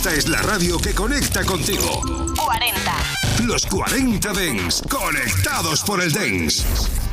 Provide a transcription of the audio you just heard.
Esta es la radio que conecta contigo. 40. Los 40 Dance, conectados por el Dance.